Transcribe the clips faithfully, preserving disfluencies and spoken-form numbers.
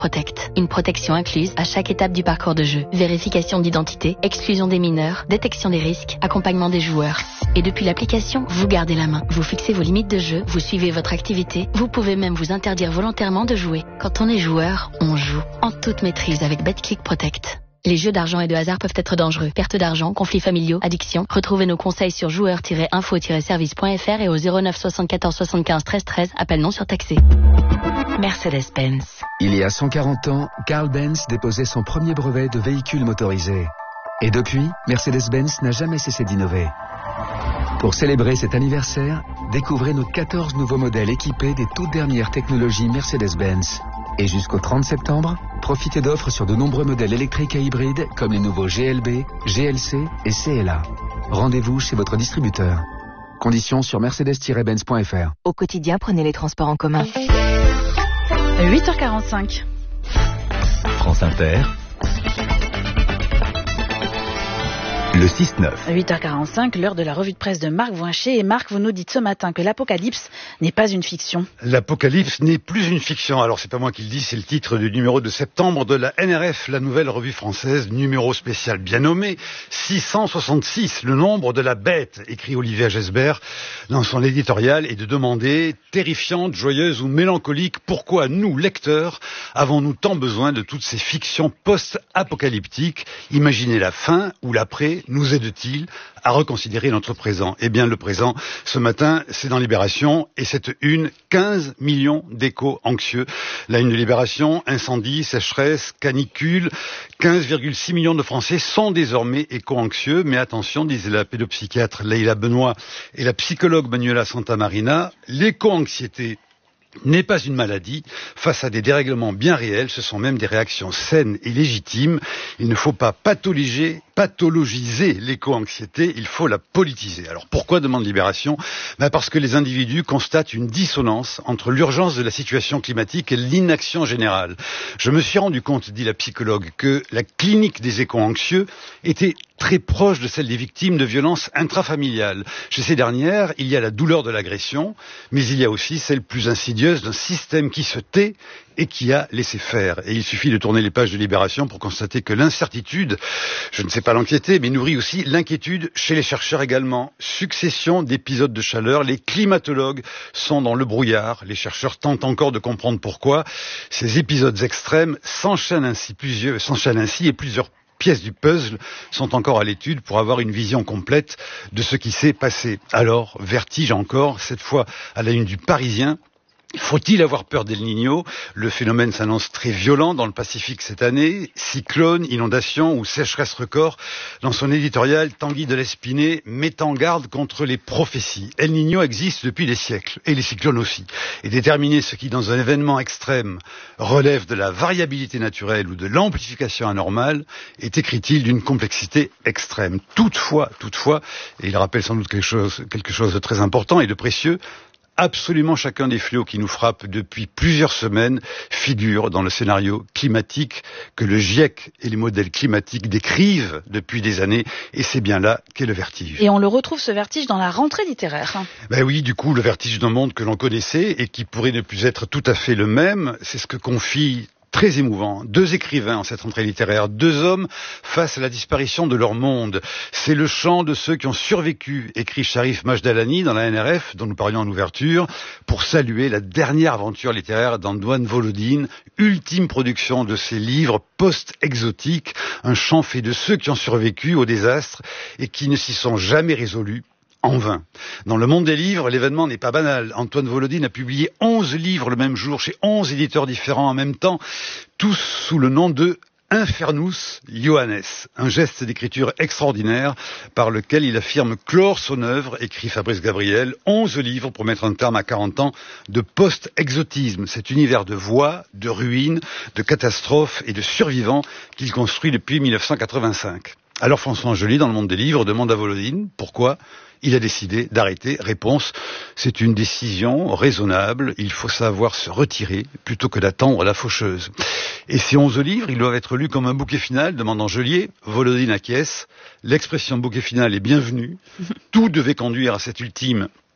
Protect. Une protection incluse à chaque étape du parcours de jeu. Vérification d'identité, exclusion des mineurs, détection des risques, accompagnement des joueurs. Et depuis l'application, vous gardez la main. Vous fixez vos limites de jeu, vous suivez votre activité, vous pouvez même vous interdire volontairement de jouer. Quand on est joueur, on joue. En toute maîtrise avec BetClick Protect. Les jeux d'argent et de hasard peuvent être dangereux. Perte d'argent, conflits familiaux, addiction. Retrouvez nos conseils sur joueurs tiret info tiret service point f r et au zéro neuf soixante-quatorze soixante-quinze treize treize. Appel non surtaxé. Mercedes-Benz. Il y a cent quarante ans, Carl Benz déposait son premier brevet de véhicule motorisé. Et depuis, Mercedes-Benz n'a jamais cessé d'innover. Pour célébrer cet anniversaire, découvrez nos quatorze nouveaux modèles équipés des toutes dernières technologies Mercedes-Benz. Et jusqu'au trente septembre, profitez d'offres sur de nombreux modèles électriques et hybrides comme les nouveaux G L B, G L C et C L A. Rendez-vous chez votre distributeur. Conditions sur mercedes tiret benz point f r. Au quotidien, prenez les transports en commun. huit heures quarante-cinq. France Inter. Le six neuf. huit heures quarante-cinq, l'heure de la revue de presse de Marc Voincher. Et Marc, vous nous dites ce matin que l'apocalypse n'est pas une fiction. L'apocalypse n'est plus une fiction. Alors c'est pas moi qui le dis, c'est le titre du numéro de septembre de la N R F, la nouvelle revue française, numéro spécial bien nommé, six cent soixante-six, le nombre de la bête, écrit Olivier Gesbert dans son éditorial, et de demander, terrifiante, joyeuse ou mélancolique, pourquoi nous, lecteurs, avons-nous tant besoin de toutes ces fictions post-apocalyptiques? Imaginez la fin ou l'après. Nous aide-t-il à reconsidérer notre présent? Eh bien, le présent, ce matin, c'est dans Libération, et cette une, quinze millions d'échos anxieux. La une de Libération, incendie, sécheresse, canicule, quinze virgule six millions de Français sont désormais éco-anxieux, mais attention, disait la pédopsychiatre Leïla Benoît et la psychologue Manuela Santamarina, l'éco-anxiété n'est pas une maladie. Face à des dérèglements bien réels, ce sont même des réactions saines et légitimes. Il ne faut pas pathologiser, pathologiser l'éco-anxiété, il faut la politiser. Alors pourquoi, demande Libération? Ben parce que les individus constatent une dissonance entre l'urgence de la situation climatique et l'inaction générale. Je me suis rendu compte, dit la psychologue, que la clinique des éco-anxieux était très proche de celle des victimes de violences intrafamiliales. Chez ces dernières, il y a la douleur de l'agression, mais il y a aussi celle plus insidieuse d'un système qui se tait et qui a laissé faire. Et il suffit de tourner les pages de Libération pour constater que l'incertitude, je ne sais pas l'anxiété, mais nourrit aussi l'inquiétude chez les chercheurs également. Succession d'épisodes de chaleur, les climatologues sont dans le brouillard. Les chercheurs tentent encore de comprendre pourquoi ces épisodes extrêmes s'enchaînent ainsi, plusieurs, s'enchaînent ainsi et plusieurs pièces du puzzle sont encore à l'étude pour avoir une vision complète de ce qui s'est passé. Alors, vertige encore, cette fois à la une du Parisien. Faut-il avoir peur d'El Niño? Le phénomène s'annonce très violent dans le Pacifique cette année. Cyclone, inondation ou sécheresse record. Dans son éditorial, Tanguy de Lespinay met en garde contre les prophéties. El Niño existe depuis des siècles, et les cyclones aussi. Et déterminer ce qui, dans un événement extrême, relève de la variabilité naturelle ou de l'amplification anormale, est, écrit-il, d'une complexité extrême. Toutefois, toutefois, et il rappelle sans doute quelque chose, quelque chose de très important et de précieux, absolument chacun des fléaux qui nous frappent depuis plusieurs semaines figure dans le scénario climatique que le GIEC et les modèles climatiques décrivent depuis des années, et c'est bien là qu'est le vertige. Et on le retrouve, ce vertige, dans la rentrée littéraire. Ben oui, du coup, le vertige d'un monde que l'on connaissait et qui pourrait ne plus être tout à fait le même, c'est ce que confie très émouvant, deux écrivains en cette rentrée littéraire, deux hommes face à la disparition de leur monde. C'est le chant de ceux qui ont survécu, écrit Sharif Majdalani dans la N R F, dont nous parlions en ouverture, pour saluer la dernière aventure littéraire d'Antoine Volodine, ultime production de ses livres post-exotiques, un chant fait de ceux qui ont survécu au désastre et qui ne s'y sont jamais résolus. En vain. Dans le monde des livres, l'événement n'est pas banal. Antoine Volodine a publié onze livres le même jour chez onze éditeurs différents en même temps, tous sous le nom de Infernus Ioannes, un geste d'écriture extraordinaire par lequel il affirme clore son œuvre, écrit Fabrice Gabriel, onze livres pour mettre un terme à quarante ans de post-exotisme, cet univers de voix, de ruines, de catastrophes et de survivants qu'il construit depuis mille neuf cent quatre-vingt-cinq. Alors François Angely, dans le monde des livres, demande à Volodine pourquoi il a décidé d'arrêter. Réponse, c'est une décision raisonnable, il faut savoir se retirer plutôt que d'attendre la faucheuse. Et ces onze livres, ils doivent être lus comme un bouquet final, demande Angelier. Volodine acquiesce, l'expression bouquet final est bienvenue, tout devait conduire à cet ultime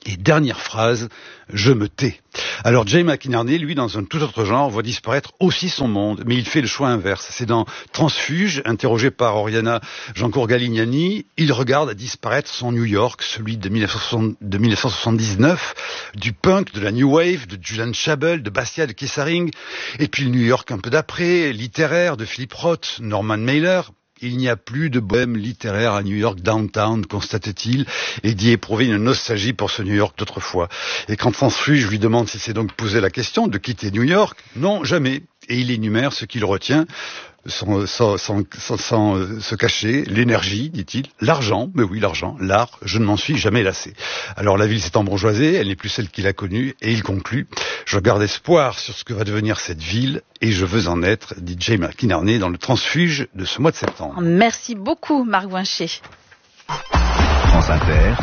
Et dernière phrase, je me tais. Alors Jay McInerney, lui, dans un tout autre genre, voit disparaître aussi son monde, mais il fait le choix inverse. C'est dans Transfuge, interrogé par Oriana Giancourt-Galignani, il regarde disparaître son New York, celui de dix-neuf cent soixante-dix-neuf, du punk, de la New Wave, de Julian Schabel, de Basquiat, de Kessaring, et puis le New York un peu d'après, littéraire, de Philip Roth, Norman Mailer. Il n'y a plus de bohème littéraire à New York downtown, constate-t-il, et d'y éprouver une nostalgie pour ce New York d'autrefois. Et quand Transfuge lui demande s'il s'est donc posé la question de quitter New York, non, jamais. Et il énumère ce qu'il retient, sans, sans, sans, sans, sans euh, se cacher, l'énergie, dit-il, l'argent, mais oui, l'argent, l'art, je ne m'en suis jamais lassé. Alors la ville s'est embourgeoisée, elle n'est plus celle qu'il a connue, et il conclut, je garde espoir sur ce que va devenir cette ville, et je veux en être, dit Jay McInerney dans le Transfuge de ce mois de septembre. Merci beaucoup, Marc Voincher. France Inter,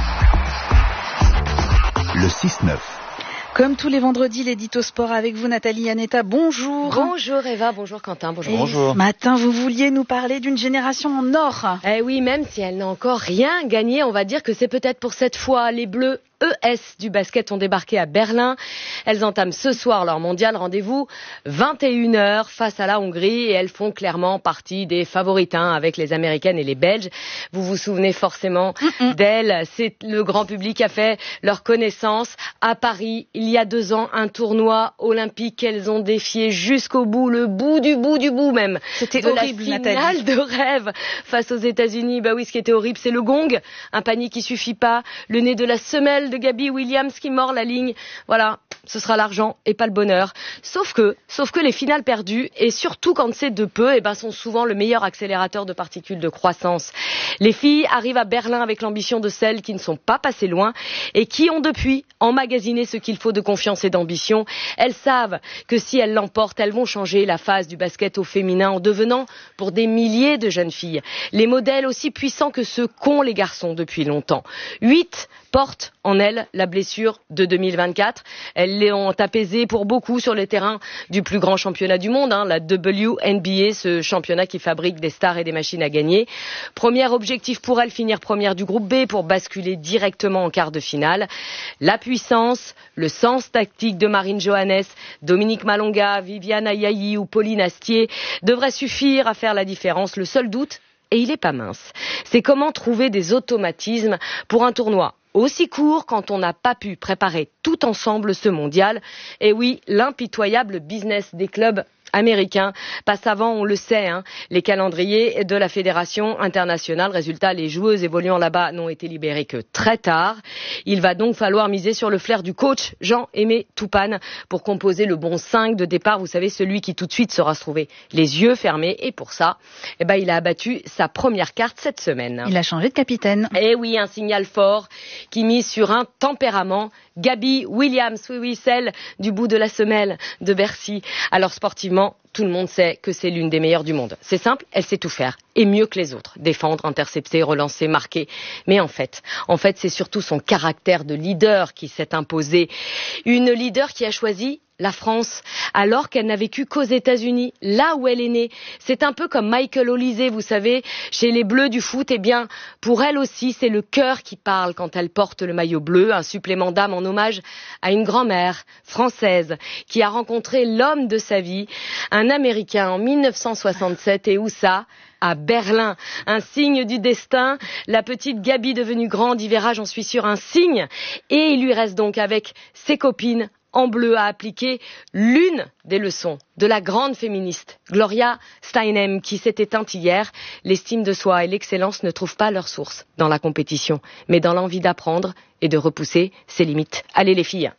le six neuf. Comme tous les vendredis, l'édito sport avec vous, Nathalie Yanetta. Bonjour. Bonjour Eva, bonjour Quentin, bonjour. Et Bonjour. Ce matin, vous vouliez nous parler d'une génération en or. Eh oui, même si elle n'a encore rien gagné, on va dire que c'est peut-être pour cette fois. Les Bleus E S du basket ont débarqué à Berlin. Elles entament ce soir leur mondial. Rendez-vous vingt et une heures face à la Hongrie et elles font clairement partie des favorites hein, avec les Américaines et les Belges. Vous vous souvenez forcément Mm-mm. d'elles. C'est le grand public qui a fait leur connaissance à Paris il y a deux ans. Un tournoi olympique qu'elles ont défié jusqu'au bout, le bout du bout du bout même. C'était de horrible, la finale Nathalie. de rêve face aux États-Unis. Bah oui, ce qui était horrible, c'est le gong, un panier qui suffit pas, le nez de la semelle de Gabby Williams qui mord la ligne. Voilà, ce sera l'argent et pas le bonheur. Sauf que, sauf que les finales perdues, et surtout quand c'est de peu, eh ben, sont souvent le meilleur accélérateur de particules de croissance. Les filles arrivent à Berlin avec l'ambition de celles qui ne sont pas passées loin et qui ont depuis emmagasiné ce qu'il faut de confiance et d'ambition. Elles savent que si elles l'emportent, elles vont changer la face du basket au féminin en devenant, pour des milliers de jeunes filles, les modèles aussi puissants que ceux qu'ont les garçons depuis longtemps. Huit portent en elles la blessure de deux mille vingt-quatre. Elles l'ont apaisée pour beaucoup sur le terrain du plus grand championnat du monde, hein, la W N B A, ce championnat qui fabrique des stars et des machines à gagner. Premier objectif pour elles, finir première du groupe B pour basculer directement en quart de finale. La puissance, le sens tactique de Marine Johannes, Dominique Malonga, Viviane Ayayi ou Pauline Astier devraient suffire à faire la différence. Le seul doute, et il est pas mince, c'est comment trouver des automatismes pour un tournoi aussi court quand on n'a pas pu préparer tout ensemble ce mondial. Et oui, l'impitoyable business des clubs américains passe avant, on le sait, hein, les calendriers de la Fédération internationale. Résultat, les joueuses évoluant là-bas n'ont été libérées que très tard. Il va donc falloir miser sur le flair du coach Jean-Aimé Toupane pour composer le bon cinq de départ. Vous savez, celui qui tout de suite saura se trouver les yeux fermés. Et pour ça, eh ben, il a abattu sa première carte cette semaine. Il a changé de capitaine. Eh oui, un signal fort qui mise sur un tempérament. Gabby Williams, oui, oui, celle du bout de la semelle de Bercy. Alors sportivement, tout le monde sait que c'est l'une des meilleures du monde. C'est simple, elle sait tout faire. Et mieux que les autres. Défendre, intercepter, relancer, marquer. Mais en fait, en fait, c'est surtout son caractère de leader qui s'est imposé. Une leader qui a choisi la France, alors qu'elle n'a vécu qu'aux États-Unis, là où elle est née. C'est un peu comme Michael Olise, vous savez, chez les Bleus du foot. Eh bien, pour elle aussi, c'est le cœur qui parle quand elle porte le maillot bleu. Un supplément d'âme en hommage à une grand-mère française qui a rencontré l'homme de sa vie, un Américain en mille neuf cent soixante-sept. Et où ça ? À Berlin. Un signe du destin. La petite Gaby devenue grande y verra, j'en suis sûre, un signe. Et il lui reste donc avec ses copines en bleu à appliquer l'une des leçons de la grande féministe Gloria Steinem qui s'est éteinte hier. L'estime de soi et l'excellence ne trouvent pas leur source dans la compétition, mais dans l'envie d'apprendre et de repousser ses limites. Allez les filles.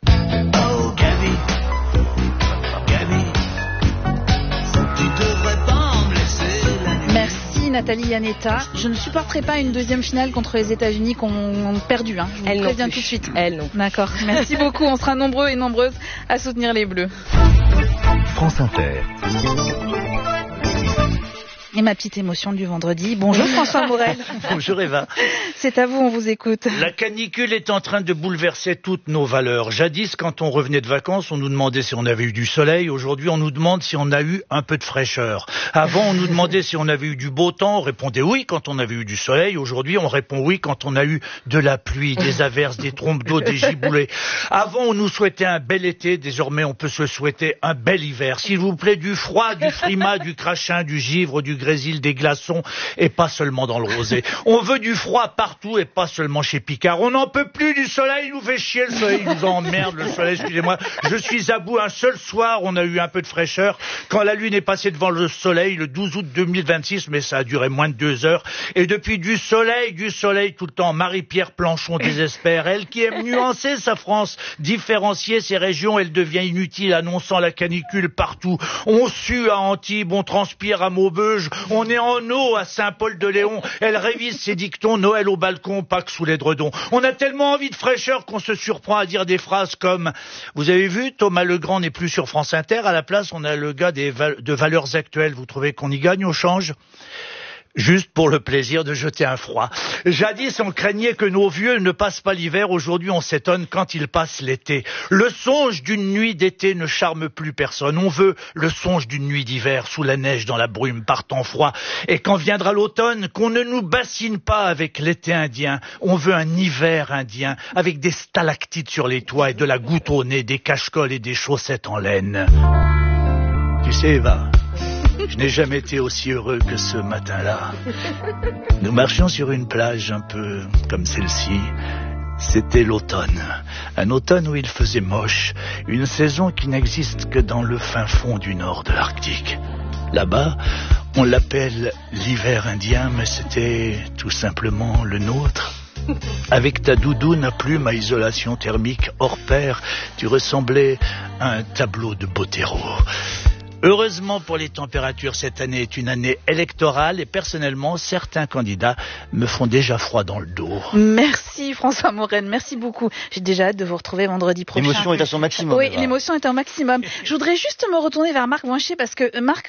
Oh Gaby, Gaby, tu devrais pas me laisser la nuit. Merci Nathalie Yanetta. Je ne supporterai pas une deuxième finale contre les États-Unis qu'on perdu. Hein. Je vous Elle préviens non tout de suite. Elle non. D'accord. Merci beaucoup. On sera nombreux et nombreuses à soutenir les Bleus. France Inter. Et ma petite émotion du vendredi. Bonjour François Morel. Bonjour Eva. C'est à vous, on vous écoute. La canicule est en train de bouleverser toutes nos valeurs. Jadis, quand on revenait de vacances, on nous demandait si on avait eu du soleil. Aujourd'hui, on nous demande si on a eu un peu de fraîcheur. Avant, on nous demandait si on avait eu du beau temps. On répondait oui quand on avait eu du soleil. Aujourd'hui, on répond oui quand on a eu de la pluie, des averses, des trompes d'eau, des giboulées. Avant, on nous souhaitait un bel été. Désormais, on peut se souhaiter un bel hiver. S'il vous plaît, du froid, du frima, du crachin, du givre, du grésil, des glaçons, et pas seulement dans le rosé. On veut du froid partout et pas seulement chez Picard. On n'en peut plus du soleil, il nous fait chier le soleil, il nous emmerde le soleil, excusez-moi. Je suis à bout, un seul soir, on a eu un peu de fraîcheur. Quand la lune est passée devant le soleil, le douze août deux mille vingt-six, mais ça a duré moins de deux heures. Et depuis, du soleil, du soleil tout le temps. Marie-Pierre Planchon désespère, elle qui aime nuancer sa France, différencier ses régions, elle devient inutile, annonçant la canicule partout. On sue à Antibes, on transpire à Maubeuge, on est en eau à Saint-Paul-de-Léon. Elle révise ses dictons, Noël au balcon, Pâques sous les dredons. On a tellement envie de fraîcheur qu'on se surprend à dire des phrases comme « Vous avez vu, Thomas Legrand n'est plus sur France Inter, à la place on a le gars des val- de Valeurs Actuelles. Vous trouvez qu'on y gagne au change ?» Juste pour le plaisir de jeter un froid. Jadis, on craignait que nos vieux ne passent pas l'hiver. Aujourd'hui, on s'étonne quand ils passent l'été. Le songe d'une nuit d'été ne charme plus personne. On veut le songe d'une nuit d'hiver, sous la neige, dans la brume, par temps froid. Et quand viendra l'automne, qu'on ne nous bassine pas avec l'été indien. On veut un hiver indien, avec des stalactites sur les toits et de la goutte au nez, des cache-colles et des chaussettes en laine. Tu sais, Eva, je n'ai jamais été aussi heureux que ce matin-là. Nous marchions sur une plage un peu comme celle-ci. C'était l'automne. Un automne où il faisait moche. Une saison qui n'existe que dans le fin fond du nord de l'Arctique. Là-bas, on l'appelle l'hiver indien, mais c'était tout simplement le nôtre. Avec ta doudoune à plume à isolation thermique hors pair, tu ressemblais à un tableau de Botero. Heureusement pour les températures, cette année est une année électorale et personnellement, certains candidats me font déjà froid dans le dos. Merci François Morel, merci beaucoup. J'ai déjà hâte de vous retrouver vendredi prochain. L'émotion est à son maximum. Oui, Eva. l'émotion est au maximum. Je voudrais juste me retourner vers Marc Voincher parce que Marc,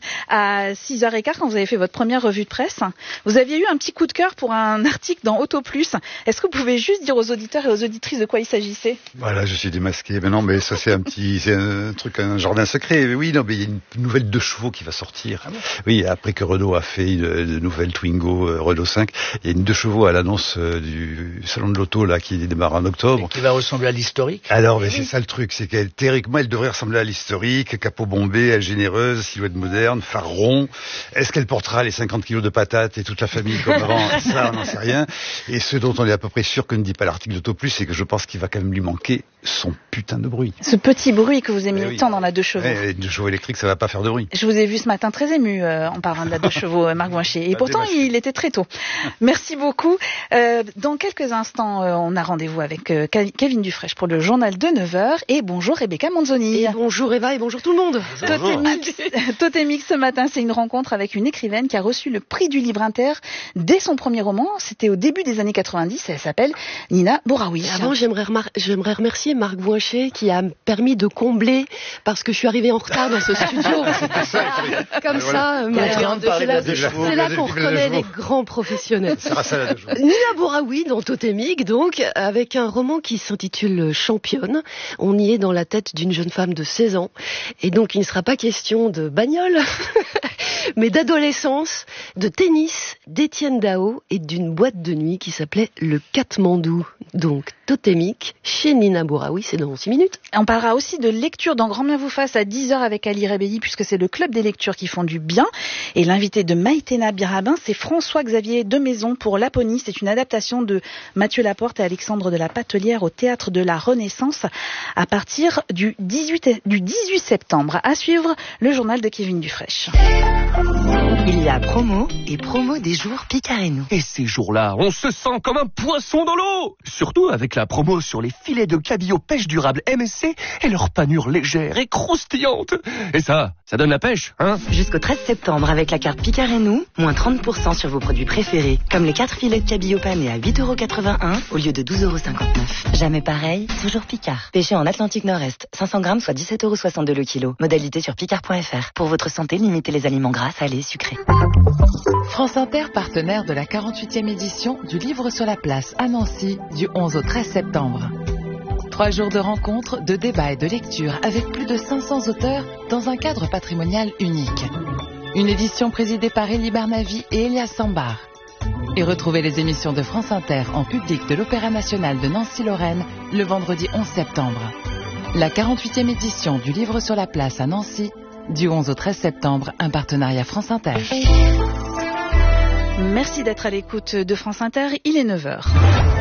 à six heures quinze, quand vous avez fait votre première revue de presse, vous aviez eu un petit coup de cœur pour un article dans Auto Plus. Est-ce que vous pouvez juste dire aux auditeurs et aux auditrices de quoi il s'agissait ? Voilà, je suis démasqué. Mais non, mais ça c'est un petit, c'est un truc, un jardin secret. Oui, non, mais il y a une nouvelle deux chevaux qui va sortir. Ah bon ? Oui, après que Renault a fait une, une nouvelle Twingo euh, Renault cinq, il y a une deux chevaux à l'annonce euh, du salon de l'auto là qui démarre en octobre. Et qui va ressembler à l'historique. Alors, mais c'est ça le truc, c'est qu'elle théoriquement elle devrait ressembler à l'historique, capot bombé, elle généreuse, silhouette moderne, phare rond. Est-ce qu'elle portera les cinquante kilos de patates et toute la famille comme avant ? Ça, on n'en sait rien. Et ce dont on est à peu près sûr que ne dit pas l'article d'Auto Plus, c'est que je pense qu'il va quand même lui manquer son putain de bruit. Ce petit bruit que vous aimez oui. tant dans la deux chevaux. Eh, deux chevaux électriques, ça va pas faire de bruit. Je vous ai vu ce matin très ému euh, en parlant de la deux chevaux, euh, Marc Voincher. Et pourtant, il était très tôt. Merci beaucoup. Euh, dans quelques instants, euh, on a rendez-vous avec euh, Kevin Dufresne pour le journal de neuf heures. Et bonjour Rebecca Manzoni. Et bonjour Eva et bonjour tout le monde. Totémix, Totémix, ce matin, c'est une rencontre avec une écrivaine qui a reçu le prix du livre inter dès son premier roman. C'était au début des années quatre-vingt-dix. Elle s'appelle Nina Bouraoui. Avant, j'aimerais, remar- j'aimerais remercier Marc Voincher qui a permis de combler parce que je suis arrivée en retard dans ce studio. Comme ça, euh, c'est là, c'est là qu'on reconnaît les grands professionnels. Nina Bouraoui dans Totémique, donc, avec un roman qui s'intitule Championne. On y est dans la tête d'une jeune femme de seize ans. Et donc, il ne sera pas question de bagnole, mais d'adolescence, de tennis, d'Étienne Dao et d'une boîte de nuit qui s'appelait le Katmandou. Donc, Totémique, chez Nina Bouraoui, c'est dans six minutes. On parlera aussi de lecture dans Grand Bien vous fasse à dix heures avec Ali Rebelli, puisque c'est le club des lectures qui font du bien. Et l'invité de Maïtena Birabin, c'est François-Xavier Demaison pour Laponie. C'est une adaptation de Mathieu Laporte et Alexandre de la Patelière au Théâtre de la Renaissance à partir du dix-huit, du dix-huit septembre. À suivre, le journal de Kevin Dufresne. Il y a promo et promo des jours Picard et nous. Et ces jours-là, on se sent comme un poisson dans l'eau. Surtout avec la promo sur les filets de cabillaud pêche durable M S C et leur panure légère et croustillante. Et ça, ça donne la pêche, hein? Jusqu'au treize septembre, avec la carte Picard et nous, moins trente pour cent sur vos produits préférés, comme les quatre filets de cabillaud panés à huit euros quatre-vingt-un au lieu de douze euros cinquante-neuf. Jamais pareil, toujours Picard. Pêché en Atlantique Nord-Est, cinq cents grammes soit dix-sept euros soixante-deux le kilo. Modalité sur picard point f r. Pour votre santé, limitez les aliments gras. gras, salé, sucré. France Inter, partenaire de la quarante-huitième édition du Livre sur la place à Nancy du onze au treize septembre. Trois jours de rencontres, de débats et de lecture avec plus de cinq cents auteurs dans un cadre patrimonial unique. Une édition présidée par Elie Barnavi et Elias Sambar. Et retrouvez les émissions de France Inter en public de l'Opéra National de Nancy-Lorraine le vendredi onze septembre. La quarante-huitième édition du Livre sur la place à Nancy du onze au treize septembre, un partenariat France Inter. Merci d'être à l'écoute de France Inter, il est neuf heures.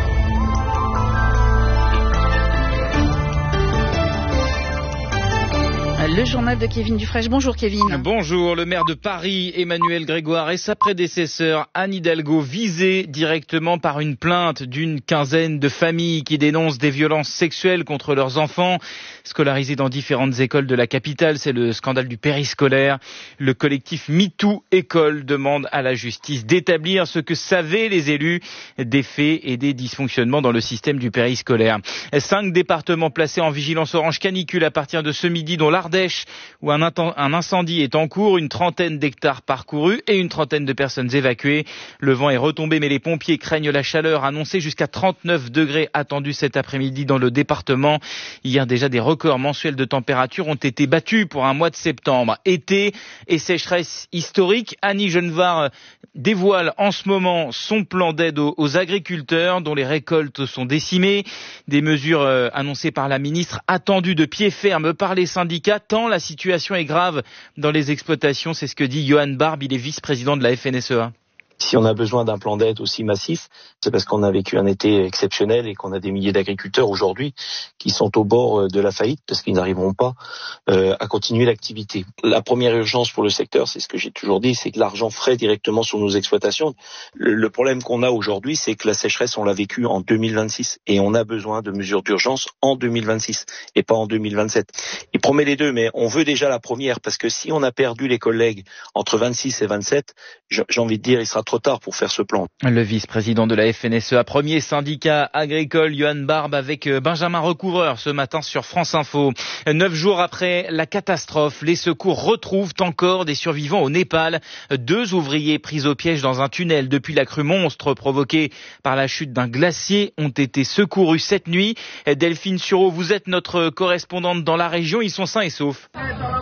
Le journal de Kevin Dufresne. Bonjour Kevin. Bonjour. Le maire de Paris, Emmanuel Grégoire, et sa prédécesseur Anne Hidalgo visés directement par une plainte d'une quinzaine de familles qui dénoncent des violences sexuelles contre leurs enfants scolarisés dans différentes écoles de la capitale. C'est le scandale du périscolaire. Le collectif MeToo École demande à la justice d'établir ce que savaient les élus des faits et des dysfonctionnements dans le système du périscolaire. Cinq départements placés en vigilance orange canicule à partir de ce midi, dont l'Ardèche, où un, un incendie est en cours, une trentaine d'hectares parcourus et une trentaine de personnes évacuées. Le vent est retombé, mais les pompiers craignent la chaleur annoncée jusqu'à trente-neuf degrés attendus cet après-midi dans le département. Hier déjà, des records mensuels de température ont été battus pour un mois de septembre. Été et sécheresse historique. Annie Genevard dévoile en ce moment son plan d'aide aux, aux agriculteurs dont les récoltes sont décimées. Des mesures euh, annoncées par la ministre, attendues de pied ferme par les syndicats, tant la situation est grave dans les exploitations. C'est ce que dit Johan Barbe, il est vice-président de la F N S E A. Si on a besoin d'un plan d'aide aussi massif, c'est parce qu'on a vécu un été exceptionnel et qu'on a des milliers d'agriculteurs aujourd'hui qui sont au bord de la faillite parce qu'ils n'arriveront pas euh, à continuer l'activité. La première urgence pour le secteur, c'est ce que j'ai toujours dit, c'est que l'argent frais directement sur nos exploitations. Le, le problème qu'on a aujourd'hui, c'est que la sécheresse, on l'a vécue en deux mille vingt-six et on a besoin de mesures d'urgence en deux mille vingt-six et pas en deux mille vingt-sept. Il promet les deux, mais on veut déjà la première parce que si on a perdu les collègues entre vingt-six et vingt-sept, j'ai envie de dire, il sera trop tard pour faire ce plan. Le vice-président de la F N S E A, premier syndicat agricole, Johan Barbe, avec Benjamin Recouvreur ce matin sur France Info. Neuf jours après la catastrophe, les secours retrouvent encore des survivants au Népal. Deux ouvriers pris au piège dans un tunnel depuis la crue monstre provoquée par la chute d'un glacier ont été secourus cette nuit. Delphine Sureau, vous êtes notre correspondante dans la région. Ils sont sains et saufs.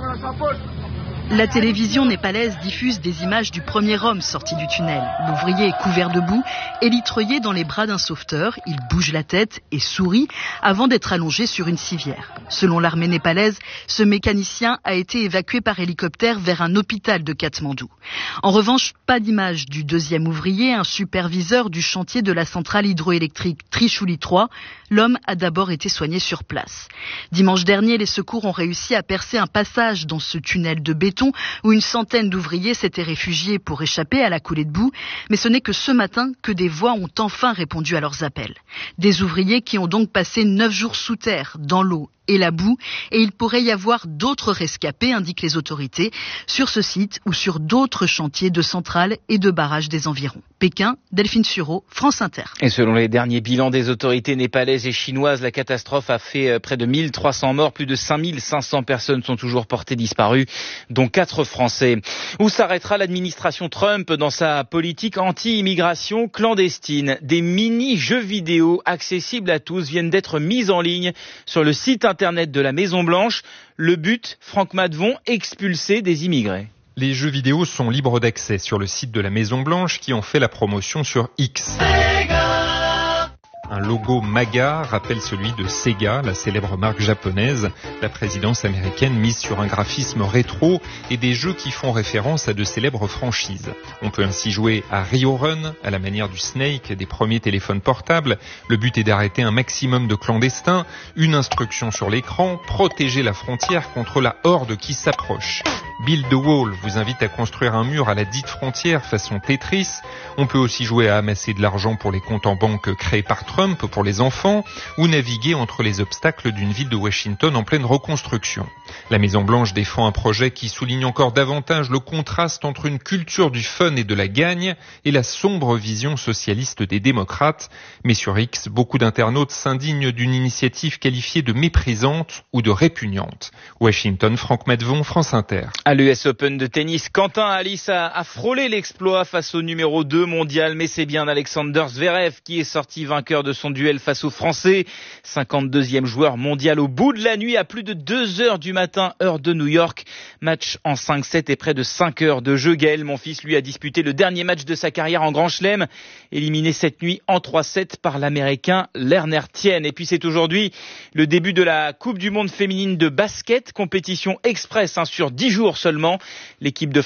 La télévision népalaise diffuse des images du premier homme sorti du tunnel. L'ouvrier est couvert de boue, élitreuillé dans les bras d'un sauveteur. Il bouge la tête et sourit avant d'être allongé sur une civière. Selon l'armée népalaise, ce mécanicien a été évacué par hélicoptère vers un hôpital de Katmandou. En revanche, pas d'image du deuxième ouvrier, un superviseur du chantier de la centrale hydroélectrique Trishuli trois. L'homme a d'abord été soigné sur place. Dimanche dernier, les secours ont réussi à percer un passage dans ce tunnel de béton où une centaine d'ouvriers s'étaient réfugiés pour échapper à la coulée de boue. Mais ce n'est que ce matin que des voix ont enfin répondu à leurs appels. Des ouvriers qui ont donc passé neuf jours sous terre, dans l'eau et la boue, et il pourrait y avoir d'autres rescapés, indiquent les autorités, sur ce site ou sur d'autres chantiers de centrales et de barrages des environs. Pékin, Delphine Sureau, France Inter. Et selon les derniers bilans des autorités népalaises et chinoises, la catastrophe a fait près de mille trois cents morts, plus de cinq mille cinq cents personnes sont toujours portées disparues, dont quatre Français. Où s'arrêtera l'administration Trump dans sa politique anti-immigration clandestine? Des mini-jeux vidéo accessibles à tous viennent d'être mis en ligne sur le site internet Internet de la Maison-Blanche. Le but, Franck Madvon, expulser des immigrés. Les jeux vidéo sont libres d'accès sur le site de la Maison-Blanche qui en fait la promotion sur X. Un logo MAGA rappelle celui de Sega, la célèbre marque japonaise. La présidence américaine mise sur un graphisme rétro et des jeux qui font référence à de célèbres franchises. On peut ainsi jouer à Rio Run, à la manière du Snake des premiers téléphones portables. Le but est d'arrêter un maximum de clandestins. Une instruction sur l'écran, protéger la frontière contre la horde qui s'approche. Build the Wall vous invite à construire un mur à la dite frontière façon Tetris. On peut aussi jouer à amasser de l'argent pour les comptes en banque créés par Trump pour les enfants ou naviguer entre les obstacles d'une ville de Washington en pleine reconstruction. La Maison-Blanche défend un projet qui souligne encore davantage le contraste entre une culture du fun et de la gagne et la sombre vision socialiste des démocrates. Mais sur X, beaucoup d'internautes s'indignent d'une initiative qualifiée de méprisante ou de répugnante. Washington, Franck Madvon, France Inter. À l'U S Open de tennis, Quentin Alice a, a frôlé l'exploit face au numéro deux mondial, mais c'est bien Alexander Zverev qui est sorti vainqueur de son duel face au Français. cinquante-deuxième joueur mondial au bout de la nuit à plus de deux heures du matin, heure de New York. Match en cinq sept et près de cinq heures de jeu. Gaël Monfils, lui, a disputé le dernier match de sa carrière en Grand Chelem, éliminé cette nuit en trois sept par l'Américain Lerner Tien. Et puis c'est aujourd'hui le début de la Coupe du Monde féminine de basket, compétition express hein, sur dix jours seulement. L'équipe de